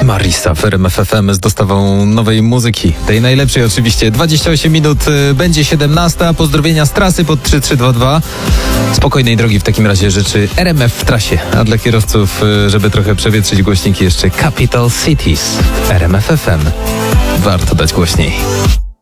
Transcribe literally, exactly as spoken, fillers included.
Marisa w R M F F M z dostawą nowej muzyki. Tej najlepszej oczywiście. dwadzieścia osiem minut, będzie siedemnasta. Pozdrowienia z trasy pod trzy trzy dwa dwa. Spokojnej drogi w takim razie życzy R M F w trasie. A dla kierowców, żeby trochę przewietrzyć głośniki, jeszcze Capital Cities. R M F F M. Warto dać głośniej.